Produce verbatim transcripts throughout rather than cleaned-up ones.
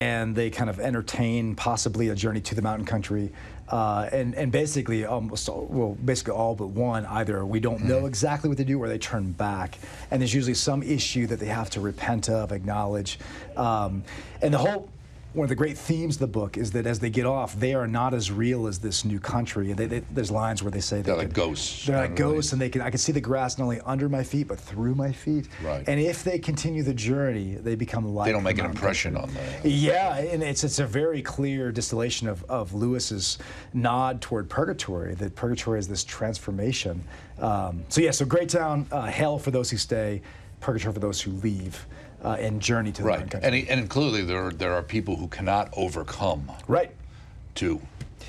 and they kind of entertain possibly a journey to the mountain country. Uh, and, and basically, almost all, well, basically all but one, either we don't know exactly what they do or they turn back. And there's usually some issue that they have to repent of, acknowledge. Um, and the whole, one of the great themes of the book is that as they get off, they are not as real as this new country. They, they, there's lines where they say they're they like could, ghosts. They're like ghosts, and they can. I can see the grass not only under my feet but through my feet. Right. And if they continue the journey, they become like. They don't make the an impression country. on them. Yeah, and it's it's a very clear distillation of of Lewis's nod toward purgatory. That purgatory is this transformation. Um, so yeah, so Greytown, uh, hell for those who stay, purgatory for those who leave. Uh, and journey to the right, country. and, he, and clearly there are, there are people who cannot overcome. Right. To.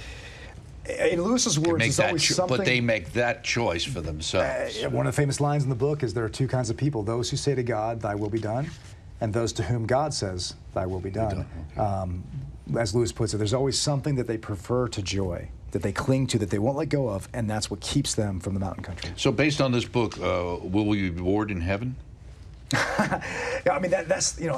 In Lewis's words, make it's that always cho- something. But they make that choice for themselves. Uh, one of the famous lines in the book is there are two kinds of people: those who say to God, "Thy will be done," and those to whom God says, "Thy will be done." Okay. Um, as Lewis puts it, there's always something that they prefer to joy, that they cling to, that they won't let go of, and that's what keeps them from the mountain country. So, based on this book, uh, will we be bored in heaven? Yeah, I mean that, that's you know,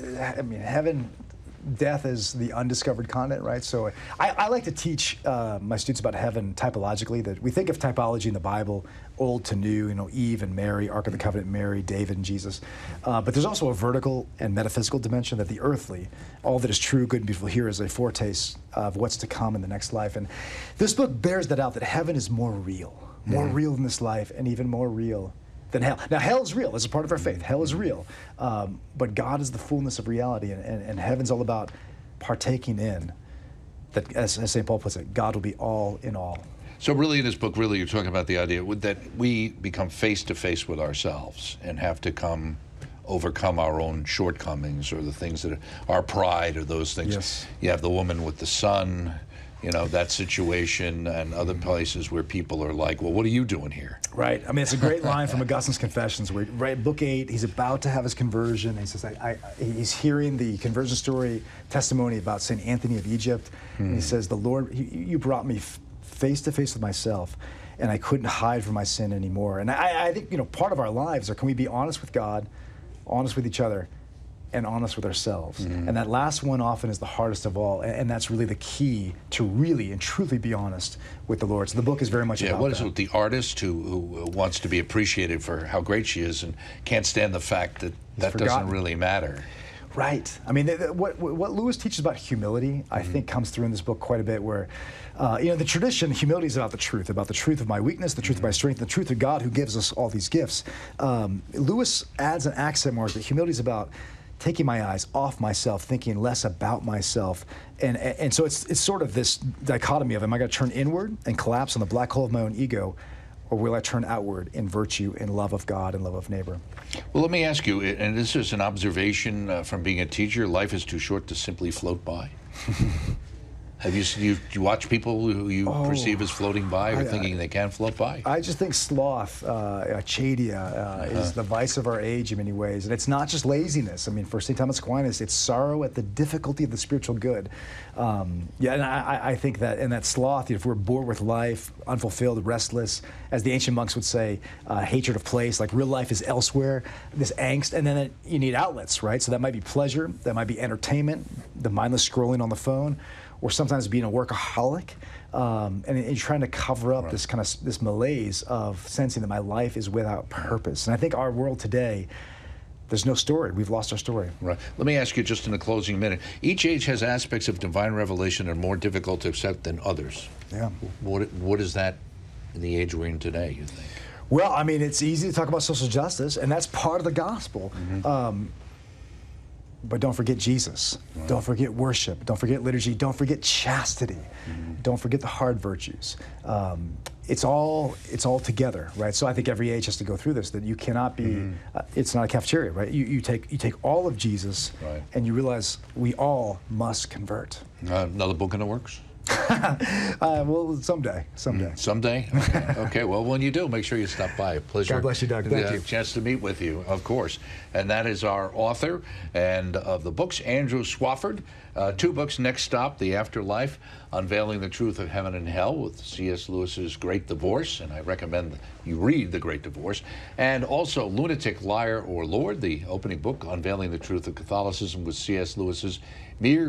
I mean heaven, death is the undiscovered continent, right? So I, I like to teach uh, my students about heaven typologically. That we think of typology in the Bible, old to new, you know, Eve and Mary, Ark of the Covenant, Mary, David and Jesus. Uh, but there's also a vertical and metaphysical dimension that the earthly, all that is true, good, and beautiful here is a foretaste of what's to come in the next life. And this book bears that out, that heaven is more real, more Mm. real than this life, and even more real than hell. Now, hell is real. It's a part of our faith. Hell is real. Um, but God is the fullness of reality, and, and, and heaven's all about partaking in that, as, as Saint Paul puts it, God will be all in all. So really in this book, really you're talking about the idea that we become face-to-face with ourselves and have to come overcome our own shortcomings or the things that are our pride or those things. Yes. You have the woman with the son, you know, that situation, and other places where people are like, well, what are you doing here? Right. I mean, it's a great line from Augustine's Confessions, where, right, book eight, he's about to have his conversion. And he says, I, I, he's hearing the conversion story, testimony about Saint Anthony of Egypt. Hmm. And he says, the Lord, he, you brought me face to face with myself, and I couldn't hide from my sin anymore. And I, I think, you know, part of our lives are, can we be honest with God, honest with each other, and honest with ourselves. Mm-hmm. And that last one often is the hardest of all, and, and that's really the key to really and truly be honest with the Lord. So the book is very much yeah, about what is that. it with the artist who, who wants to be appreciated for how great she is and can't stand the fact that He's that forgotten. doesn't really matter? Right. I mean, th th what, what Lewis teaches about humility, I mm-hmm. think, comes through in this book quite a bit, where, uh, you know, the tradition, humility is about the truth, about the truth of my weakness, the truth mm-hmm. of my strength, the truth of God who gives us all these gifts. Um, Lewis adds an accent more that humility is about taking my eyes off myself, thinking less about myself. And, and so it's, it's sort of this dichotomy of, am I going to turn inward and collapse on the black hole of my own ego, or will I turn outward in virtue, in love of God and love of neighbor? Well, let me ask you, and this is an observation uh, from being a teacher, life is too short to simply float by. Have you, you, you watch people who you oh, perceive as floating by or I, thinking I, they can float by? I just think sloth, uh, achadia, uh, uh-huh. is the vice of our age in many ways. And it's not just laziness. I mean, for Saint Thomas Aquinas, it's sorrow at the difficulty of the spiritual good. Um, yeah, and I, I think that in that sloth, if we're bored with life, unfulfilled, restless, as the ancient monks would say, uh, hatred of place, like real life is elsewhere, this angst, and then it, you need outlets, right? So that might be pleasure, that might be entertainment, the mindless scrolling on the phone, or sometimes being a workaholic, um, and, and you're trying to cover up right. this kind of this malaise of sensing that my life is without purpose. And I think our world today, there's no story. We've lost our story. Right. Let me ask you just in the closing minute. Each age has aspects of divine revelation that are more difficult to accept than others. Yeah. What What is that in the age we're in today, you think? Well, I mean, it's easy to talk about social justice, and that's part of the gospel. Mm-hmm. um, But don't forget Jesus. Wow. Don't forget worship. Don't forget liturgy. Don't forget chastity. Mm-hmm. Don't forget the hard virtues. Um, it's all it's all together, right? So I think every age has to go through this. That you cannot be. Mm-hmm. uh, it's not a cafeteria, right? You you take you take all of Jesus, right. and you realize we all must convert. Uh, another book in the works? uh, well, someday, someday. Mm, someday? Okay. Okay, well, when you do, make sure you stop by. A pleasure. God bless you, Doug. Thank uh, you. Chance to meet with you, of course. And that is our author and of the books, Andrew Swafford. Uh, two books, Next Stop, The Afterlife, Unveiling the Truth of Heaven and Hell with C S Lewis's Great Divorce, and I recommend you read The Great Divorce. And also Lunatic, Liar, or Lord, the opening book, Unveiling the Truth of Catholicism with C S Lewis's Mere